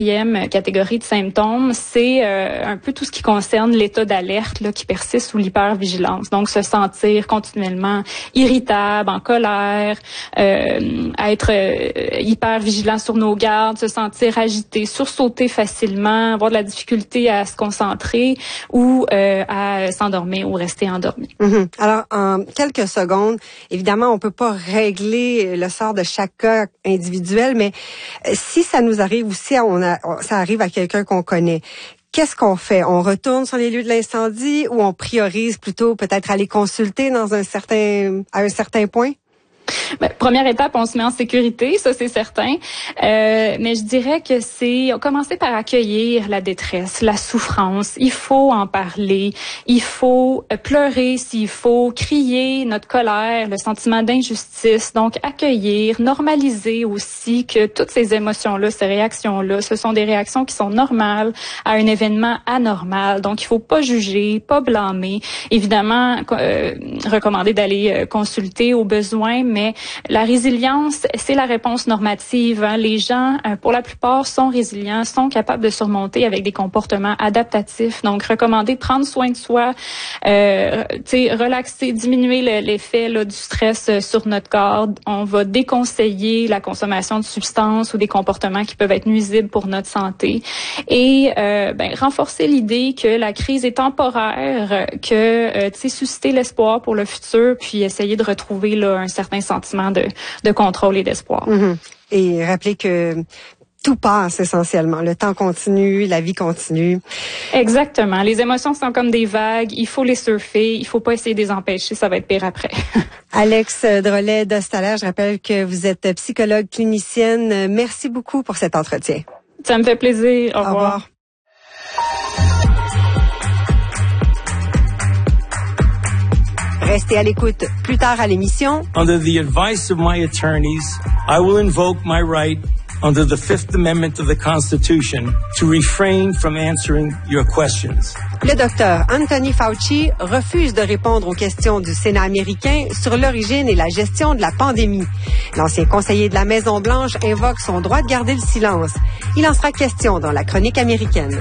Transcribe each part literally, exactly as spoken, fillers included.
Quatrième catégorie de symptômes, c'est euh, un peu tout ce qui concerne l'état d'alerte là, qui persiste ou l'hypervigilance. Donc, se sentir continuellement irritable, en colère, euh, être euh, hyper vigilant sur nos gardes, se sentir agité, sursauter facilement, avoir de la difficulté à se concentrer ou euh, à s'endormir ou rester endormi. Mm-hmm. Alors, en quelques secondes, évidemment, on peut pas régler le sort de chaque cas individuel, mais si ça nous arrive ou si on a ça arrive à quelqu'un qu'on connaît, qu'est-ce qu'on fait? On retourne sur les lieux de l'incendie ou on priorise plutôt peut-être aller consulter dans un certain, à un certain point? Ben, première étape, on se met en sécurité, ça c'est certain. Euh, mais je dirais que c'est commencer par accueillir la détresse, la souffrance. Il faut en parler, il faut pleurer s'il faut, crier notre colère, le sentiment d'injustice. Donc accueillir, normaliser aussi que toutes ces émotions-là, ces réactions-là, ce sont des réactions qui sont normales à un événement anormal. Donc il faut pas juger, pas blâmer. Évidemment, euh, recommander d'aller euh, consulter au besoin, mais la résilience, c'est la réponse normative. Hein. Les gens, pour la plupart, sont résilients, sont capables de surmonter avec des comportements adaptatifs. Donc, recommander de prendre soin de soi, euh, relaxer, diminuer le, l'effet là, du stress sur notre corps. On va déconseiller la consommation de substances ou des comportements qui peuvent être nuisibles pour notre santé. Et euh, ben, renforcer l'idée que la crise est temporaire, que euh, susciter l'espoir pour le futur, puis essayer de retrouver là, un certain sentiment de, de contrôle et d'espoir. Mm-hmm. Et rappeler que tout passe essentiellement. Le temps continue, la vie continue. Exactement. Les émotions sont comme des vagues. Il faut les surfer. Il faut pas essayer de les empêcher. Ça va être pire après. Alex Drolet d'Ostaler, je rappelle que vous êtes psychologue clinicienne. Merci beaucoup pour cet entretien. Ça me fait plaisir. Au, Au revoir. revoir. Restez à l'écoute plus tard à l'émission. Under the advice of my attorneys, I will invoke my right under the Fifth Amendment of the Constitution to refrain from answering your questions. Le docteur Anthony Fauci refuse de répondre aux questions du Sénat américain sur l'origine et la gestion de la pandémie. L'ancien conseiller de la Maison-Blanche invoque son droit de garder le silence. Il en sera question dans la chronique américaine.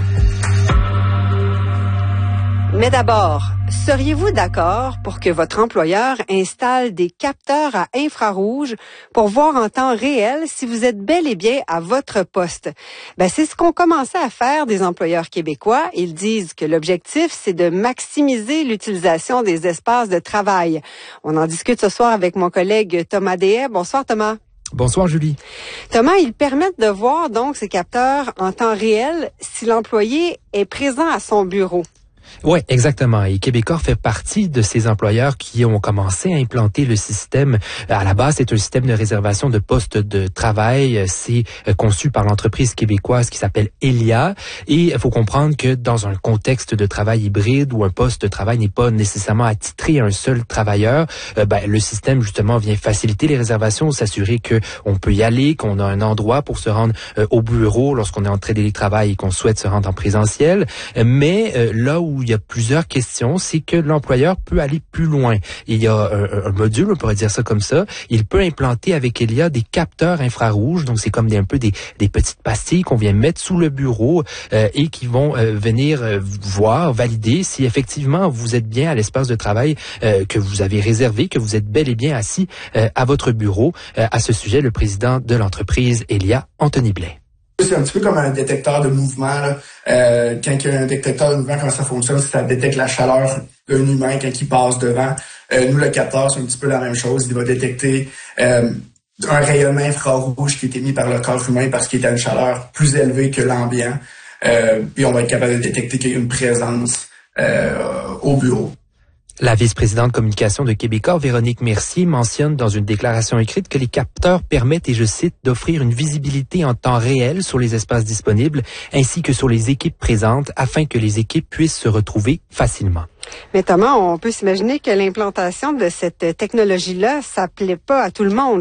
Mais d'abord, seriez-vous d'accord pour que votre employeur installe des capteurs à infrarouge pour voir en temps réel si vous êtes bel et bien à votre poste? Ben, c'est ce qu'ont commencé à faire des employeurs québécois. Ils disent que l'objectif, c'est de maximiser l'utilisation des espaces de travail. On en discute ce soir avec mon collègue Thomas Deshaies. Bonsoir Thomas. Bonsoir Julie. Thomas, ils permettent de voir donc ces capteurs en temps réel si l'employé est présent à son bureau. Oui, exactement. Et Québecor fait partie de ces employeurs qui ont commencé à implanter le système. À la base, c'est un système de réservation de postes de travail. C'est conçu par l'entreprise québécoise qui s'appelle Elia. Et il faut comprendre que dans un contexte de travail hybride où un poste de travail n'est pas nécessairement attitré à un seul travailleur, euh, ben, le système justement vient faciliter les réservations, s'assurer que on peut y aller, qu'on a un endroit pour se rendre euh, au bureau lorsqu'on est en télétravail et qu'on souhaite se rendre en présentiel. Mais euh, là où il y a plusieurs questions, c'est que l'employeur peut aller plus loin. Il y a un, un module, on pourrait dire ça comme ça. Il peut implanter avec Elia des capteurs infrarouges, donc c'est comme des, un peu des, des petites pastilles qu'on vient mettre sous le bureau euh, et qui vont euh, venir euh, voir, valider si effectivement vous êtes bien à l'espace de travail euh, que vous avez réservé, que vous êtes bel et bien assis euh, à votre bureau. Euh, à ce sujet, le président de l'entreprise Elia, Anthony Blais. C'est un petit peu comme un détecteur de mouvement. Là. Euh, quand il y a un détecteur de mouvement, comment ça fonctionne, c'est que ça détecte la chaleur d'un humain quand il passe devant. Euh, nous, le capteur, c'est un petit peu la même chose. Il va détecter euh, un rayonnement infrarouge qui est émis par le corps humain parce qu'il est à une chaleur plus élevée que l'ambiant. Euh, puis on va être capable de détecter qu'il y a une présence euh, au bureau. La vice-présidente communication de Québecor, Véronique Mercier, mentionne dans une déclaration écrite que les capteurs permettent, et je cite, d'offrir une visibilité en temps réel sur les espaces disponibles ainsi que sur les équipes présentes afin que les équipes puissent se retrouver facilement. Mais Thomas, on peut s'imaginer que l'implantation de cette technologie-là, ça plaît pas à tout le monde, là.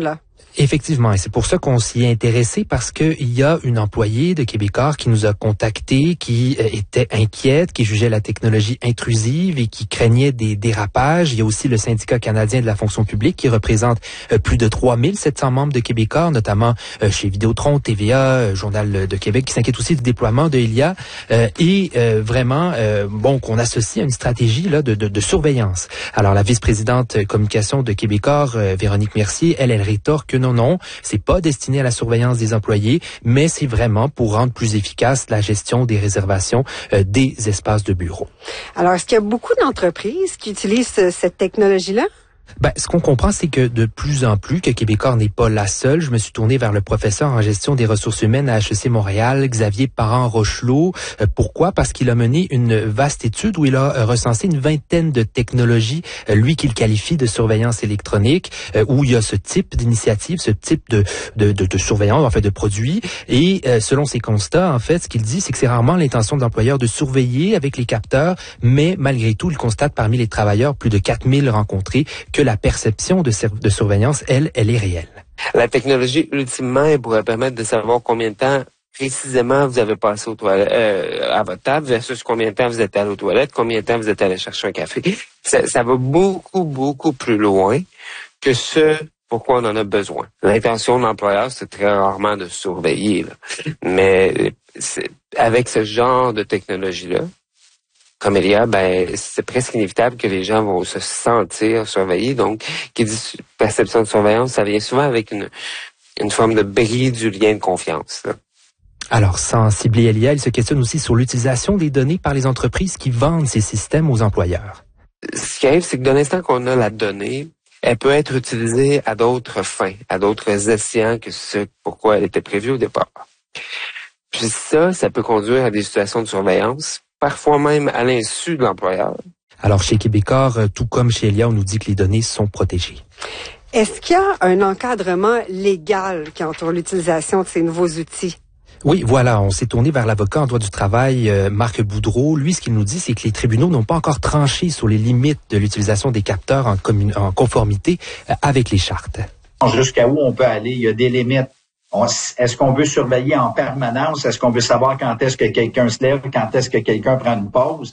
Effectivement, et c'est pour ça qu'on s'y est intéressé, parce que il y a une employée de Québecor qui nous a contactés, qui euh, était inquiète, qui jugeait la technologie intrusive et qui craignait des dérapages. Il y a aussi le syndicat canadien de la fonction publique qui représente euh, plus de trois mille sept cents membres de Québecor, notamment euh, chez Vidéotron, T V A, euh, Journal de Québec, qui s'inquiète aussi du déploiement de Elia euh, et euh, vraiment euh, bon qu'on associe à une stratégie là de, de, de surveillance. Alors la vice-présidente euh, communication de Québecor, euh, Véronique Mercier, elle, elle rétorque que non, non, c'est pas destiné à la surveillance des employés, mais c'est vraiment pour rendre plus efficace la gestion des réservations euh, des espaces de bureau. Alors, est-ce qu'il y a beaucoup d'entreprises qui utilisent euh, cette technologie-là? Ben, ce qu'on comprend, c'est que de plus en plus, que Québecor n'est pas la seule. Je me suis tourné vers le professeur en gestion des ressources humaines à H E C Montréal, Xavier Parent-Rochelot. Euh, pourquoi? Parce qu'il a mené une vaste étude où il a euh, recensé une vingtaine de technologies, euh, lui qu'il qualifie de surveillance électronique, euh, où il y a ce type d'initiative, ce type de, de, de, de surveillance, en fait, de produits. Et euh, selon ses constats, en fait, ce qu'il dit, c'est que c'est rarement l'intention de l'employeur de surveiller avec les capteurs, mais malgré tout, il constate parmi les travailleurs, plus de quatre mille rencontrés, que la perception de, de surveillance, elle, elle est réelle. La technologie, ultimement, elle pourrait permettre de savoir combien de temps précisément vous avez passé aux toilettes, euh, à votre table versus combien de temps vous êtes allé aux toilettes, combien de temps vous êtes allé chercher un café. Ça, ça va beaucoup, beaucoup plus loin que ce pourquoi on en a besoin. L'intention de l'employeur, c'est très rarement de surveiller, là. Mais c'est, avec ce genre de technologie-là, comme Elia, ben c'est presque inévitable que les gens vont se sentir surveillés. Donc, qui dit perception de surveillance, ça vient souvent avec une une forme de bris du lien de confiance, là. Alors, sans cibler Elia, il se questionne aussi sur l'utilisation des données par les entreprises qui vendent ces systèmes aux employeurs. Ce qui arrive, c'est que de l'instant qu'on a la donnée, elle peut être utilisée à d'autres fins, à d'autres escients que ce pourquoi elle était prévue au départ. Puis ça, ça peut conduire à des situations de surveillance, parfois même à l'insu de l'employeur. Alors, chez Québecor, tout comme chez Elia, on nous dit que les données sont protégées. Est-ce qu'il y a un encadrement légal qui entoure l'utilisation de ces nouveaux outils? Oui, voilà, on s'est tourné vers l'avocat en droit du travail, euh, Marc Boudreau. Lui, ce qu'il nous dit, c'est que les tribunaux n'ont pas encore tranché sur les limites de l'utilisation des capteurs en, commun- en conformité euh, avec les chartes. Jusqu'à où on peut aller, il y a des limites. On, est-ce qu'on veut surveiller en permanence? Est-ce qu'on veut savoir quand est-ce que quelqu'un se lève, quand est-ce que quelqu'un prend une pause?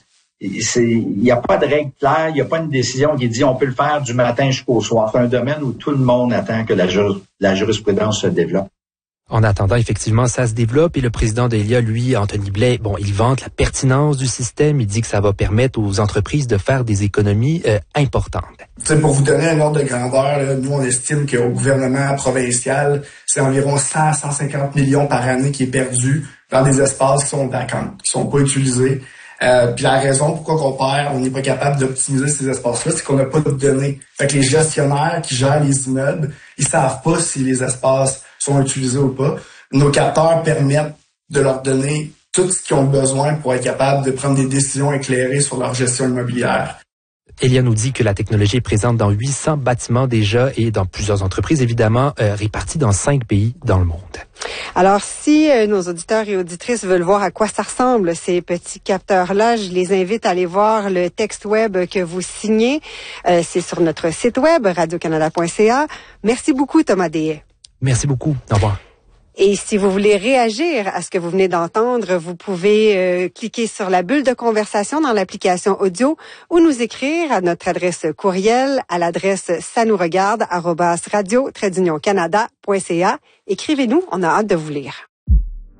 Il n'y a pas de règle claire, il n'y a pas une décision qui dit on peut le faire du matin jusqu'au soir. C'est un domaine où tout le monde attend que la, jur- la jurisprudence se développe. En attendant, effectivement, ça se développe et le président d'Elia, lui, Anthony Blais, bon, il vante la pertinence du système. Il dit que ça va permettre aux entreprises de faire des économies euh, importantes. T'sais, pour vous donner un ordre de grandeur, là, nous, on estime qu'au gouvernement provincial, c'est environ cent à cent cinquante millions par année qui est perdu dans des espaces qui sont vacants, qui sont pas utilisés. Euh, puis la raison pourquoi qu'on perd, on n'est pas capable d'optimiser ces espaces-là, c'est qu'on n'a pas de données. Fait que les gestionnaires qui gèrent les immeubles, ils savent pas si les espaces sont utilisés ou pas. Nos capteurs permettent de leur donner tout ce qu'ils ont besoin pour être capables de prendre des décisions éclairées sur leur gestion immobilière. Elia nous dit que la technologie est présente dans huit cents bâtiments déjà et dans plusieurs entreprises, évidemment, euh, réparties dans cinq pays dans le monde. Alors, si euh, nos auditeurs et auditrices veulent voir à quoi ça ressemble, ces petits capteurs-là, je les invite à aller voir le texte web que vous signez. Euh, c'est sur notre site web, radio canada point c a. Merci beaucoup, Thomas Deshaies. Merci beaucoup. Au revoir. Et si vous voulez réagir à ce que vous venez d'entendre, vous pouvez euh, cliquer sur la bulle de conversation dans l'application audio ou nous écrire à notre adresse courriel à l'adresse ça nous regarde arobase radio trait d'union canada point c a. Écrivez-nous, on a hâte de vous lire.